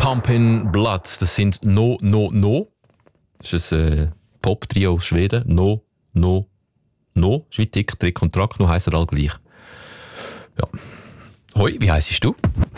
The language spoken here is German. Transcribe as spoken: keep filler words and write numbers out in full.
Pumpin' Blood. Das sind No, No, No. Das ist ein äh, Pop-Trio aus Schweden. No, No, No. Ist wie Tick, Trick und Track, nur heisst er all gleich. Ja. Hoi, wie heisst du?